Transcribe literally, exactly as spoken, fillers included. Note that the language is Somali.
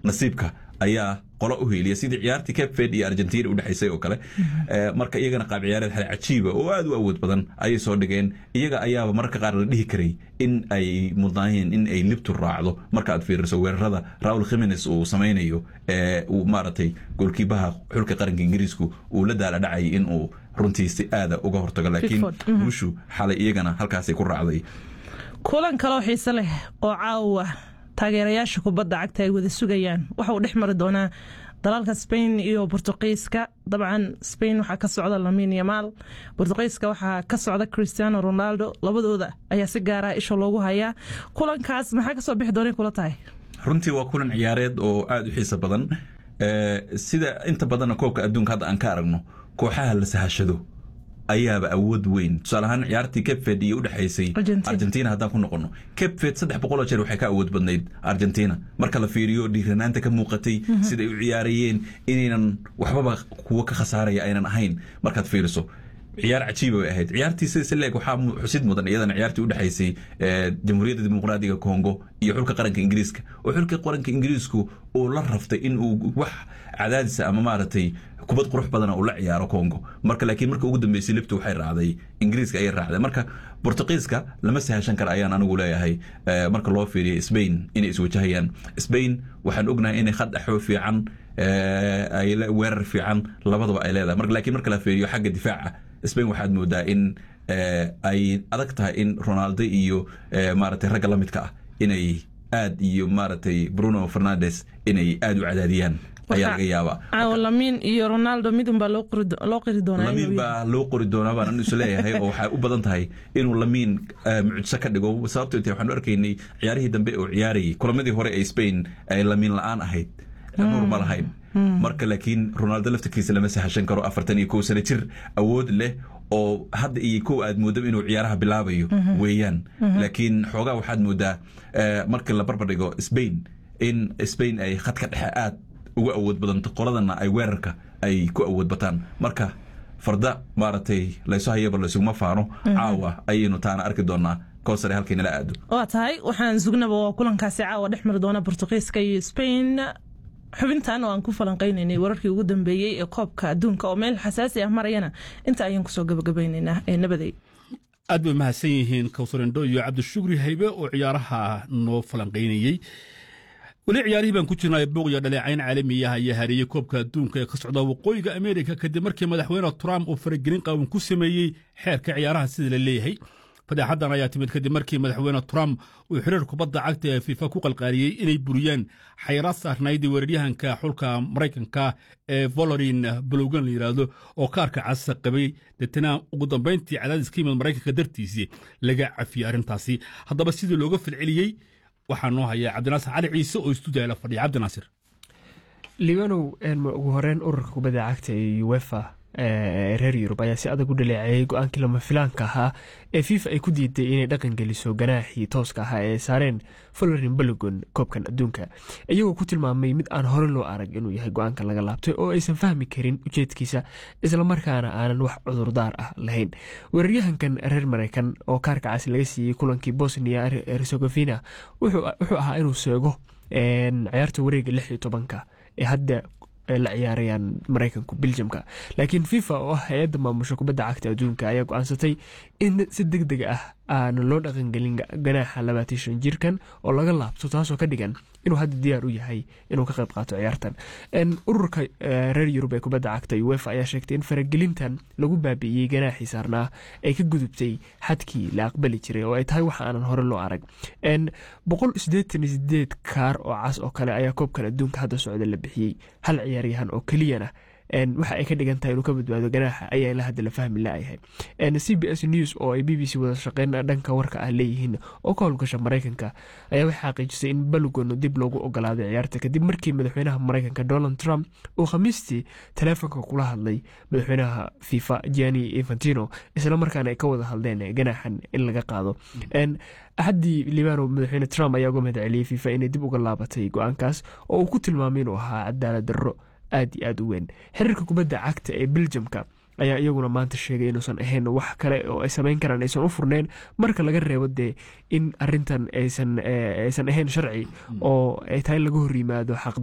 nasiibka ayaa qolo u heeliya sidii ciyaartii Cape Verde iyo Argentina u dhaxaysay oo kale marka iyagana qaab ciyaareed xal cajiiba oo aad u awood badan ayay soo dhigeen iyaga ayaaba marka qaar la dhihi karay in ay mudnaayeen in ay libtu raacdo marka aad fiiriso weerarada Raul Jimenez uu sameeyo ee uu maaratay goolkiibaha xulka qaranka Ingiriisku uu la daala dhacay in uu runtii si aad uga hortago laakiin guushu xalay iyagana halkaas ay ku raacday kulan kale oo xiiso leh oo caawa taageerayaasha kubadda cagta ay wada sugayaan waxa uu dhex mari doonaa dalalka Spain iyo Portugiiska dabcan Spain waxa ka socda Lamine Yamal Portugiiska waxa ka socda Cristiano Ronaldo labadooda ayaa si gaar ah isha loogu hayaa kulankaas maxaa ka soo bixi doonay kula tahay runtii waa kulan ciyaareed oo aad u xiiso badan ee sida inta badan koobka adduunka hadda aan ka aragno kooxaha la sahashado ayaaba awood weyn tusaalahan ciyaartii Cape Verde u dhaxaysay Argentina hadda ku noqono Cape Verde saddex boqol oo jeer waxay ka awood badnayd Argentina marka la fiiriyo dhiiranaanta ka muuqatay sida ay u ciyaarayeen inaynan waxba kuwa ka khasaaraya aynan ahayn markaad fiiriso ciyaar cajiib ah ahayd ciyaartii Seychelles waxa xusid mudan iyadana ciyaartii u dhaxaysay Jamhuuriyadda Dimuqraadiga Congo iyo xulka qaranka Ingiriiska oo xulka qaranka Ingiriisku oo la raftay in uu wax cadaadis ama maaratay kubad qurux badan oo la ciyaaro Congo marka laakiin marka ugu dambeysay libtu waxay raacday Ingiriiska ay raacday marka Portugiiska lama sahashan kar ayaan anigu leeyahay marka loo fiiriyo Spain inay is wajahayaan Spain waxaan ognahay inay khad axo fiican ay weerar fiican labadaba ay leedahay marka laakiin marka la fiiriyo xagga difaaca Spain waxaad moodaa in ay adag tahay in Ronaldo iyo maaratay ragga la midka ah inay aad iyo maaratay Bruno Fernandes inay aad u cadaadiyaan ayaa laga yaabaa Lamine iyo Ronaldo midun baa loo qori loo qori doonaa Lamine baa loo qori doonaa baan isu leeyahay oo waxa u badan tahay inuu Lamine mucjisa ka dhigo sababtoo ah waxaan arkaynay ciyaarihii dambe oo ciyaarayay kulamadii hore ee Spain ay Lamine la'aan ahayd normal ahayn marka laakiin Ronaldo laftigiisa lama sahashan karo afartan iyo kow sano jir awood leh oo hadda iyo kow aad moodo inuu ciyaaraha bilaabayo weeyaan laakiin xoogaa waxaad moodaa marka la barbar dhigo Spain in Spain ay khadka dhexe aad ugu awood badan qoladana ay weerarka ay ku awood bataan marka farda maaratay la soo hayaba la sugma faano caawa ayaynu taana arki doonaa koosare halkeen la aado waa tahay waxaan sugnaba kulankaasi caawa dhex mari doona Portugiiska iyo Spain xubintan oo aan ku falanqeynaynay wararkii ugu dambeeyay ee koobka adduunka oo meel xasaasi ah marayana inta ayaan ku soo gabagabaynaynaa ee nabaday aad bay mahadsan yihiin Kawsarendo iyo Cabdishukri Haybe oo ciyaaraha noo falanqeynayay wali ciyaarihii baan ku jirnay booqya dhaleecayn caalami ah ayaa hareeyay koobka adduunka ee ka socda waqooyiga Ameerika kadib markii madaxweyne Trump uu faragelin qaban ku sameeyay xeerka ciyaaraha sida la leeyahay fadaaxadan ayaa timid kadib markii madaxweyne Trump uu xiriir kubadda cagta ee FIFA ku qalqaaliyay inay buriyaan xayiraad saarnayd weeraryahanka xulka Mareykanka ee Valerie Balogun la yiraahdo oo kaarka cas qabay dadna ugu dambeyntii cadaadiska yimid Mareykanka dartiisii laga cafiyay arrintaasi haddaba sidii looga falceliyay waxaa noo haya Cabdinaasir Cali Ciise oo istuudiyo la fadhiya Cabdinaasir Liibanow ugu horeen ururka kubadda cagta ee UEFA reer Yurub ayaa si adag u dhaleeceeyay go'aankii lama filaanka ahaa ee FIFA ay ku diiday inay dhaqan geliso ganaaxii tooska ahaa ee saareen Valerie Balogun koobkan adduunka iyagoo ku tilmaamay mid aan hore loo arag inuu yahay go'aanka laga laabtay oo aysan fahmi karin ujeedkiisa isla markaana aanan wax cudurdaar ah lahayn weeraryahankan reer Mareykan oo kaarka cas laga siiyay kulankii Bosnia Herzegovina wuxuu ahaa inuu seego ciyaarta wareega lix iyo tobanka ee hadda la ciyaarayaan Mareykanku Belgiumka laakiin FIFA oo hay'adda maamusha kubadda cagta adduunka ayaa go'aansatay in si degdeg ah aan loo dhaqan gelin ganaaxa labaatan iyo shan jirkan oo laga laabto taasoo ka dhigan inuu hadda diyaar u yahay inuu ka qayb qaato ciyaartan in ururka reer Yurub ee kubadda cagta UEFA ayaa sheegtay in faragelintan lagu baabi'iyay ganaaxii saarnaa ay ka gudubtay xadkii la aqbali jiray oo ay tahay wax aanan hore loo arag in boqol sideetan iyo sideed kaar oo cas oo kale ayaa koobkan adduunka hadda socda la bixiyay hal ciyaaryahan oo keliyana ان waxa ay ka dhigan tahay inuu ka badbaado ganaaxa ayaa la hadla fahmi laayahay en C B S News oo ay B B C wada shaqeyn dhanka warka ah leeyihiin oo ka howlgasha Mareykanka ayaa waxa xaqiijisay in Balogun dib loogu ogolaaday ciyaarta kadib markii madaxweynaha Mareykanka Donald Trump uu Khamiistii telefoonka kula hadlay madaxweynaha FIFA Gianni Infantino isla markaana ay ka wada hadleen ganaaxan in laga qaado en ahadi Libano madaxweyne Trump ayaa uga mahadceliyay FIFA inay dib uga laabatay go'aankaas oo uu ku tilmaamay inuu ahaa cadaalad darro aad iyo aad u weyn xiriirka kubadda cagta ee Belgiumka ayaa iyaguna maanta sheegay inuusan ahayn wax kale oo ay sameyn karaan aysan u furneen marka laga reebo de in arintan aysan aysan ahayn sharci oo ay tahay lagu hor yimaado xaq